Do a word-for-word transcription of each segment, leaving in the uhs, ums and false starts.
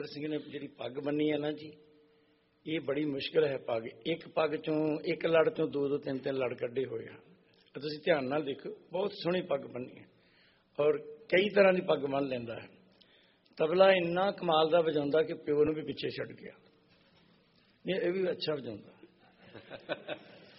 ਸਿੰਘ ਨੇ ਜਿਹੜੀ ਪੱਗ ਬੰਨੀ ਹੈ ਨਾ ਜੀ, ਇਹ ਬੜੀ ਮੁਸ਼ਕਿਲ ਹੈ ਪੱਗ। ਇੱਕ ਪੱਗ ਚੋਂ ਇੱਕ ਲੜ ਚੋਂ ਦੋ ਦੋ ਤਿੰਨ ਤਿੰਨ ਲੜ ਕੱਢੇ ਹੋਏ ਹਨ। ਤੁਸੀਂ ਧਿਆਨ ਨਾਲ ਦੇਖੋ, ਬਹੁਤ ਸੋਹਣੀ ਪੱਗ ਬੰਨੀ ਹੈ ਔਰ ਕਈ ਤਰ੍ਹਾਂ ਦੀ ਪੱਗ ਬੰਨ ਲੈਂਦਾ ਹੈ। ਤਬਲਾ ਇੰਨਾ ਕਮਾਲ ਦਾ ਵਜਾਉਂਦਾ ਕਿ ਪਿਓ ਨੂੰ ਵੀ ਪਿੱਛੇ ਛੱਡ ਗਿਆ। ਨਹੀਂ, ਇਹ ਵੀ ਅੱਛਾ ਵਜਾਉਂਦਾ।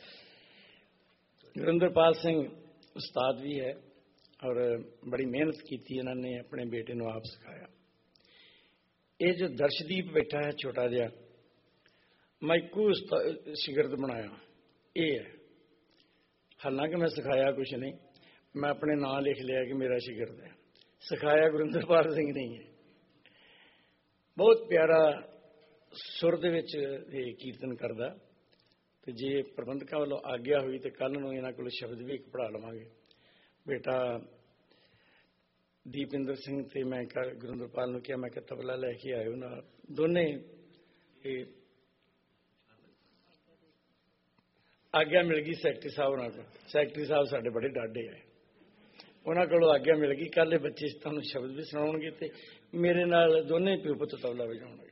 ਗੁਰਿੰਦਰਪਾਲ ਸਿੰਘ ਉਸਤਾਦ ਵੀ ਹੈ ਔਰ ਬੜੀ ਮਿਹਨਤ ਕੀਤੀ ਇਹਨਾਂ ਨੇ, ਆਪਣੇ ਬੇਟੇ ਨੂੰ ਆਪ ਸਿਖਾਇਆ। ਇਹ ਜੋ ਦਰਸ਼ਦੀਪ ਬੈਠਾ ਹੈ ਛੋਟਾ ਜਿਹਾ, ਮੈਂ ਇੱਕੋ ਸ਼ਾਗਿਰਦ ਬਣਾਇਆ ਇਹ ਹੈ। ਹਾਲਾਂਕਿ ਮੈਂ ਸਿਖਾਇਆ ਕੁਛ ਨਹੀਂ, ਮੈਂ ਆਪਣੇ ਨਾਂ ਲਿਖ ਲਿਆ ਕਿ ਮੇਰਾ ਸ਼ਾਗਿਰਦ ਹੈ। ਸਿਖਾਇਆ ਗੁਰਿੰਦਰਪਾਲ ਸਿੰਘ ਨਹੀਂ ਹੈ। ਬਹੁਤ ਪਿਆਰਾ ਸੁਰ ਦੇ ਵਿੱਚ ਇਹ ਕੀਰਤਨ ਕਰਦਾ, ਤੇ ਜੇ ਪ੍ਰਬੰਧਕਾਂ ਵੱਲੋਂ ਆਗਿਆ ਹੋਈ ਤੇ ਕੱਲ੍ਹ ਨੂੰ ਇਹਨਾਂ ਕੋਲ ਸ਼ਬਦ ਵੀ ਇੱਕ ਪੜ੍ਹਾ ਲਵਾਂਗੇ। ਬੇਟਾ ਦੀਪਿੰਦਰ ਸਿੰਘ ਤੇ ਮੈਂ ਗੁਰਿੰਦਰਪਾਲ ਨੂੰ ਕਿਹਾ, ਮੈਂ ਕਿਹਾ ਤਬਲਾ ਲੈ ਕੇ ਆਇਓ ਨਾਲ। ਦੋਨੇ ਇਹ ਆਗਿਆ ਮਿਲ ਗਈ ਸੈਕਟਰੀ ਸਾਹਿਬ ਉਹਨਾਂ ਕੋਲ। ਸੈਕਟਰੀ ਸਾਹਿਬ ਸਾਡੇ ਬੜੇ ਡਾਢੇ ਹੈ, ਉਹਨਾਂ ਕੋਲੋਂ ਆਗਿਆ ਮਿਲ ਗਈ। ਕੱਲ੍ਹ ਬੱਚੇ ਤੁਹਾਨੂੰ ਸ਼ਬਦ ਵੀ ਸੁਣਾਉਣਗੇ ਤੇ ਮੇਰੇ ਨਾਲ ਦੋਨੇ ਪਿਓ ਪੁੱਤ ਤਬਲਾ ਵਜਾਉਣਗੇ।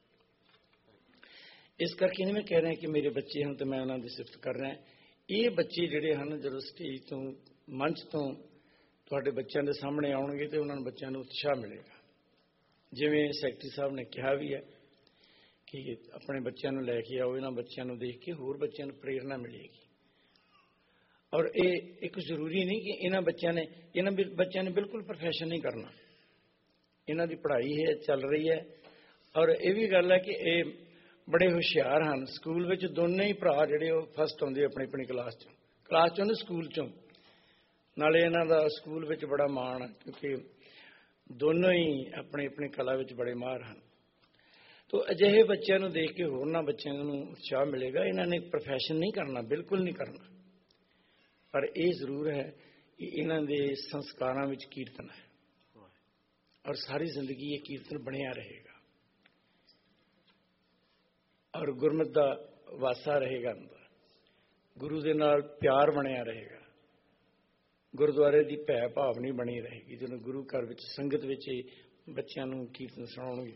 ਇਸ ਕਰਕੇ ਨਹੀਂ ਮੈਂ ਕਹਿ ਰਿਹਾ ਕਿ ਮੇਰੇ ਬੱਚੇ ਹਨ ਤੇ ਮੈਂ ਉਹਨਾਂ ਦੀ ਸਿਫਤ ਕਰ ਰਿਹਾ। ਇਹ ਬੱਚੇ ਜਿਹੜੇ ਹਨ, ਜਦੋਂ ਸਟੇਜ ਤੋਂ ਮੰਚ ਤੋਂ ਤੁਹਾਡੇ ਬੱਚਿਆਂ ਦੇ ਸਾਹਮਣੇ ਆਉਣਗੇ ਤੇ ਉਹਨਾਂ ਨੂੰ ਬੱਚਿਆਂ ਨੂੰ ਉਤਸ਼ਾਹ ਮਿਲੇਗਾ। ਜਿਵੇਂ ਸੈਕਟਰੀ ਸਾਹਿਬ ਨੇ ਕਿਹਾ ਵੀ ਹੈ ਕਿ ਆਪਣੇ ਬੱਚਿਆਂ ਨੂੰ ਲੈ ਕੇ ਆਓ, ਇਹਨਾਂ ਬੱਚਿਆਂ ਨੂੰ ਦੇਖ ਕੇ ਹੋਰ ਬੱਚਿਆਂ ਨੂੰ ਪ੍ਰੇਰਨਾ ਮਿਲੇਗੀ। ਔਰ ਇਹ ਇੱਕ ਜ਼ਰੂਰੀ ਨਹੀਂ ਕਿ ਇਹਨਾਂ ਬੱਚਿਆਂ ਨੇ ਇਹਨਾਂ ਬੱਚਿਆਂ ਨੇ ਬਿਲਕੁਲ ਪ੍ਰੋਫੈਸ਼ਨ ਨਹੀਂ ਕਰਨਾ। ਇਹਨਾਂ ਦੀ ਪੜ੍ਹਾਈ ਹੈ ਚੱਲ ਰਹੀ ਹੈ। ਔਰ ਇਹ ਵੀ ਗੱਲ ਹੈ ਕਿ ਇਹ ਬੜੇ ਹੁਸ਼ਿਆਰ ਹਨ। ਸਕੂਲ ਵਿੱਚ ਦੋਨੇ ਹੀ ਭਰਾ ਜਿਹੜੇ ਉਹ ਫਸਟ ਆਉਂਦੇ ਆਪਣੀ ਆਪਣੀ ਕਲਾਸ 'ਚੋਂ ਕਲਾਸ 'ਚੋਂ ਨਹੀਂ ਸਕੂਲ 'ਚੋਂ। ਨਾਲੇ ਇਹਨਾਂ ਦਾ ਸਕੂਲ ਵਿੱਚ ਬੜਾ ਮਾਣ, ਕਿਉਂਕਿ ਦੋਨੋਂ ਹੀ ਆਪਣੀ ਆਪਣੀ ਕਲਾ ਵਿੱਚ ਬੜੇ ਮਾਹਰ ਹਨ। ਤੋ ਅਜਿਹੇ ਬੱਚਿਆਂ ਨੂੰ ਦੇਖ ਕੇ ਹੋਰਨਾਂ ਬੱਚਿਆਂ ਨੂੰ ਉਤਸ਼ਾਹ ਮਿਲੇਗਾ। ਇਹਨਾਂ ਨੇ ਪ੍ਰੋਫੈਸ਼ਨ ਨਹੀਂ ਕਰਨਾ, ਬਿਲਕੁਲ ਨਹੀਂ ਕਰਨਾ, ਪਰ ਇਹ ਜ਼ਰੂਰ ਹੈ ਕਿ ਇਹਨਾਂ ਦੇ ਸੰਸਕਾਰਾਂ ਵਿੱਚ ਕੀਰਤਨ ਹੈ ਔਰ ਸਾਰੀ ਜ਼ਿੰਦਗੀ ਇਹ ਕੀਰਤਨ ਬਣਿਆ ਰਹੇਗਾ ਔਰ ਗੁਰਮਤ ਦਾ ਵਾਸਾ ਰਹੇਗਾ ਅੰਦਰ। ਗੁਰੂ ਦੇ ਨਾਲ ਪਿਆਰ ਬਣਿਆ ਰਹੇਗਾ। ਗੁਰਦੁਆਰੇ ਦੀ ਭੈ ਭਾਵਨੀ ਬਣੀ ਰਹੇਗੀ। ਜਦੋਂ ਗੁਰੂ ਘਰ ਵਿੱਚ ਸੰਗਤ ਵਿੱਚ ਬੱਚਿਆਂ ਨੂੰ ਕੀਰਤਨ ਸੁਣਾਉਣਗੇ,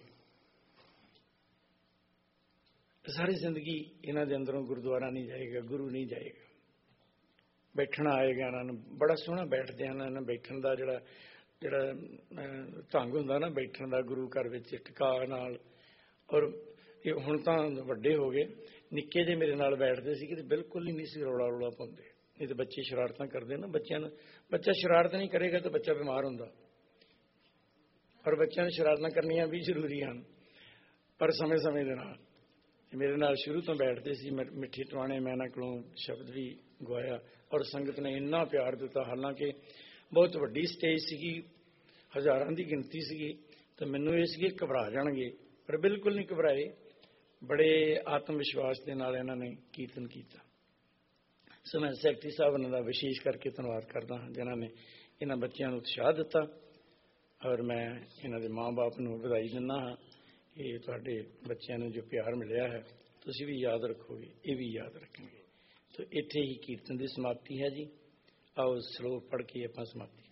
ਸਾਰੀ ਜ਼ਿੰਦਗੀ ਇਹਨਾਂ ਦੇ ਅੰਦਰੋਂ ਗੁਰਦੁਆਰਾ ਨਹੀਂ ਜਾਏਗਾ, ਗੁਰੂ ਨਹੀਂ ਜਾਏਗਾ। ਬੈਠਣਾ ਆਏਗਾ ਇਹਨਾਂ ਨੂੰ, ਬੜਾ ਸੋਹਣਾ ਬੈਠਦੇ ਹਨ। ਇਹਨਾਂ ਬੈਠਣ ਦਾ ਜਿਹੜਾ ਜਿਹੜਾ ਢੰਗ ਹੁੰਦਾ ਨਾ ਬੈਠਣ ਦਾ ਗੁਰੂ ਘਰ ਵਿੱਚ ਟਿਕਾ ਨਾਲ। ਔਰ ਇਹ ਹੁਣ ਤਾਂ ਵੱਡੇ ਹੋ ਗਏ, ਨਿੱਕੇ ਜਿਹੇ ਮੇਰੇ ਨਾਲ ਬੈਠਦੇ ਸੀ ਕਿ ਬਿਲਕੁਲ ਹੀ ਨਹੀਂ ਸੀ ਰੌਲਾ ਰੌਲਾ ਪਾਉਂਦੇ। ਨਹੀਂ ਤਾਂ ਬੱਚੇ ਸ਼ਰਾਰਤਾਂ ਕਰਦੇ ਨਾ। ਬੱਚਿਆਂ ਨੂੰ ਬੱਚਾ ਸ਼ਰਾਰਤ ਨਹੀਂ ਕਰੇਗਾ ਤਾਂ ਬੱਚਾ ਬਿਮਾਰ ਹੁੰਦਾ। ਔਰ ਬੱਚਿਆਂ ਨੂੰ ਸ਼ਰਾਰਤਾਂ ਕਰਨੀਆਂ ਵੀ ਜ਼ਰੂਰੀ ਹਨ, ਪਰ ਸਮੇਂ ਸਮੇਂ ਦੇ ਨਾਲ। ਮੇਰੇ ਨਾਲ ਸ਼ੁਰੂ ਤੋਂ ਬੈਠਦੇ ਸੀ, ਮਿੱਠੀ ਟਵਾਣੇ, ਮੈਂ ਇਹਨਾਂ ਕੋਲੋਂ ਸ਼ਬਦ ਵੀ ਗਵਾਇਆ ਔਰ ਸੰਗਤ ਨੇ ਇੰਨਾ ਪਿਆਰ ਦਿੱਤਾ। ਹਾਲਾਂਕਿ ਬਹੁਤ ਵੱਡੀ ਸਟੇਜ ਸੀਗੀ, ਹਜ਼ਾਰਾਂ ਦੀ ਗਿਣਤੀ ਸੀਗੀ, ਤਾਂ ਮੈਨੂੰ ਇਹ ਸੀ ਘਬਰਾ ਜਾਣਗੇ, ਪਰ ਬਿਲਕੁਲ ਨਹੀਂ ਘਬਰਾਏ। ਬੜੇ ਆਤਮ ਵਿਸ਼ਵਾਸ ਦੇ ਨਾਲ ਇਹਨਾਂ ਨੇ ਕੀਰਤਨ ਕੀਤਾ। ਸੋ ਮੈਂ ਸੈਕਟਰੀ ਸਾਹਿਬ ਉਹਨਾਂ ਦਾ ਵਿਸ਼ੇਸ਼ ਕਰਕੇ ਧੰਨਵਾਦ ਕਰਦਾ ਹਾਂ, ਜਿਨ੍ਹਾਂ ਨੇ ਇਹਨਾਂ ਬੱਚਿਆਂ ਨੂੰ ਉਤਸ਼ਾਹ ਦਿੱਤਾ। ਔਰ ਮੈਂ ਇਹਨਾਂ ਦੇ ਮਾਂ ਬਾਪ ਨੂੰ ਵਧਾਈ ਦਿੰਦਾ ਹਾਂ ਕਿ ਤੁਹਾਡੇ ਬੱਚਿਆਂ ਨੂੰ ਜੋ ਪਿਆਰ ਮਿਲਿਆ ਹੈ ਤੁਸੀਂ ਵੀ ਯਾਦ ਰੱਖੋਗੇ, ਇਹ ਵੀ ਯਾਦ ਰੱਖਣਗੇ। ਸੋ ਇੱਥੇ ਹੀ ਕੀਰਤਨ ਦੀ ਸਮਾਪਤੀ ਹੈ ਜੀ। ਆਓ ਸ਼ਲੋਕ ਪੜ੍ਹ ਕੇ ਆਪਾਂ ਸਮਾਪਤੀ